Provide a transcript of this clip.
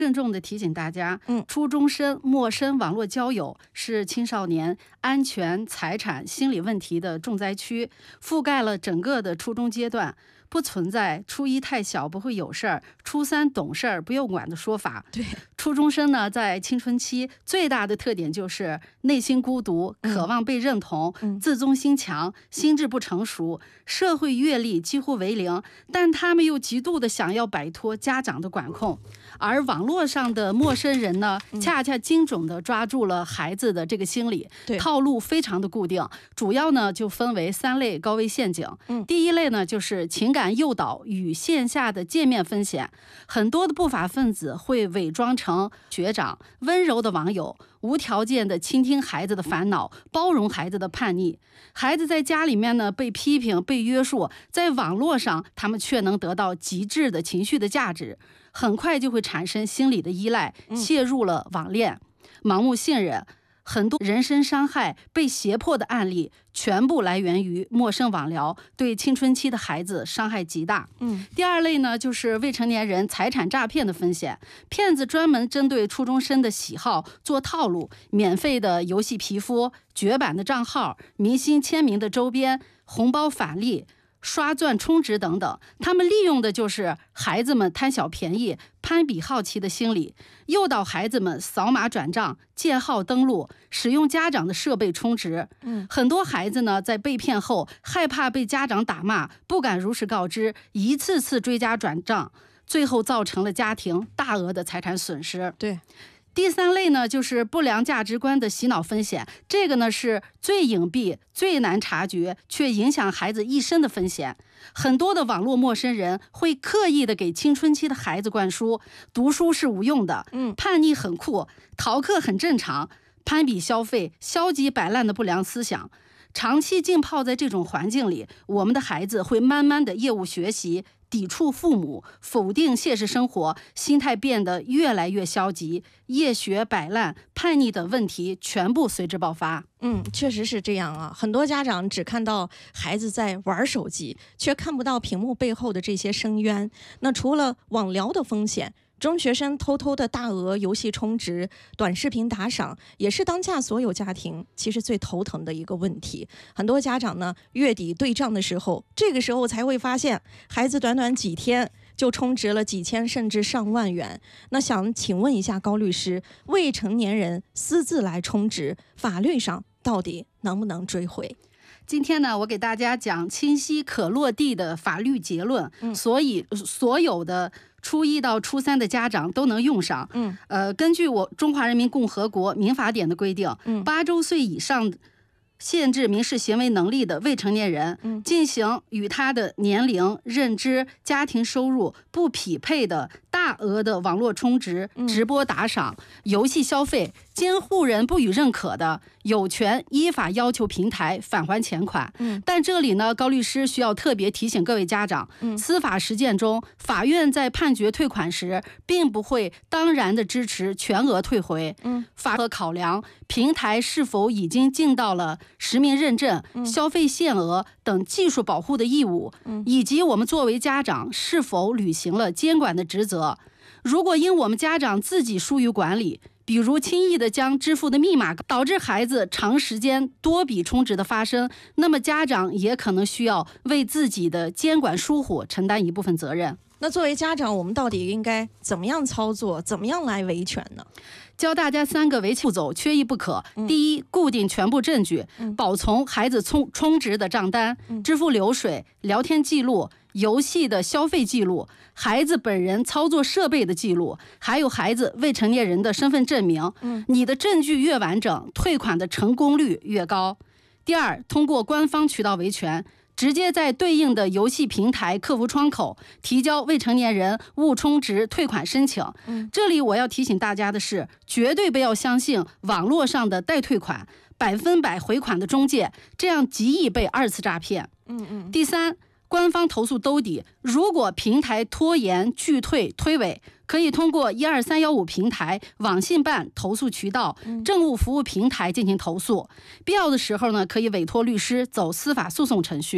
郑重地提醒大家，初中生陌生网络交友是青少年安全、财产、心理问题的重灾区，覆盖了整个的初中阶段，不存在初一太小不会有事儿，初三懂事儿不用管的说法。 对， 初中生呢，在青春期最大的特点就是内心孤独，渴望被认同，自尊心强，心智不成熟，社会阅历几乎为零，但他们又极度的想要摆脱家长的管控。而网络上的陌生人呢，恰恰精准的抓住了孩子的这个心理，套路非常的固定，主要呢就分为3类高危陷阱。第一类呢就是情感诱导与线下的见面风险，很多的不法分子会伪装成学长、温柔的网友，无条件的倾听孩子的烦恼，包容孩子的叛逆。孩子在家里面呢被批评、被约束，在网络上他们却能得到极致的情绪的价值，很快就会产生心理的依赖，陷入了网恋，盲目信任。很多人身伤害、被胁迫的案例，全部来源于陌生网聊，对青春期的孩子伤害极大。第二类呢，就是未成年人财产诈骗的风险。骗子专门针对初中生的喜好做套路，免费的游戏皮肤、绝版的账号、明星签名的周边、红包返利、刷钻充值等等，他们利用的就是孩子们贪小便宜、攀比好奇的心理，诱导孩子们扫码转账、建号登录、使用家长的设备充值。很多孩子呢，在被骗后害怕被家长打骂，不敢如实告知，一次次追加转账，最后造成了家庭大额的财产损失。 对。 第3类呢，就是不良价值观的洗脑风险，这个呢是最隐蔽、最难察觉，却影响孩子一生的风险。很多的网络陌生人会刻意的给青春期的孩子灌输，读书是无用的，叛逆很酷，逃课很正常，攀比消费、消极摆烂的不良思想。长期浸泡在这种环境里，我们的孩子会慢慢的厌恶学习，抵触父母，否定现实生活，心态变得越来越消极，夜学摆烂、叛逆等问题全部随之爆发。 确实是这样啊。很多家长只看到孩子在玩手机，却看不到屏幕背后的这些深渊。那除了网聊的风险，中学生偷偷的大额游戏充值、短视频打赏，也是当下所有家庭其实最头疼的一个问题。很多家长呢，月底对账的时候，这个时候才会发现，孩子短短几天就充值了几千甚至上万元。那想请问一下高律师，未成年人私自来充值，法律上到底能不能追回？ 今天呢，我给大家讲清晰可落地的法律结论，所以所有的初1到初3的家长都能用上。根据我中华人民共和国民法典的规定，8周岁以上限制民事行为能力的未成年人，进行与他的年龄、认知、家庭收入不匹配的大额的网络充值、直播打赏、游戏消费，监护人不予认可的，有权依法要求平台返还钱款。但这里呢，高律师需要特别提醒各位家长，司法实践中，法院在判决退款时，并不会当然的支持全额退回。法和考量平台是否已经尽到了实名认证、消费限额等技术保护的义务，以及我们作为家长是否履行了监管的职责。如果因我们家长自己疏于管理，比如轻易的将支付的密码导致孩子长时间多笔充值的发生，那么家长也可能需要为自己的监管疏忽承担一部分责任。 那作为家长，我们到底应该怎么样操作，怎么样来维权呢？ 教大家3个维权步骤，缺一不可。第一，固定全部证据，保存孩子充值的账单、支付流水、聊天记录、游戏的消费记录、孩子本人操作设备的记录，还有孩子未成年人的身份证明。你的证据越完整，退款的成功率越高。第二，通过官方渠道维权，直接在对应的游戏平台客服窗口提交未成年人误充值退款申请。这里我要提醒大家的是，绝对不要相信网络上的代退款、100%回款的中介，这样极易被2次诈骗。第三，官方投诉兜底，如果平台拖延、拒退、推诿，可以通过12315平台、网信办投诉渠道、政务服务平台进行投诉。必要的时候呢，可以委托律师走司法诉讼程序。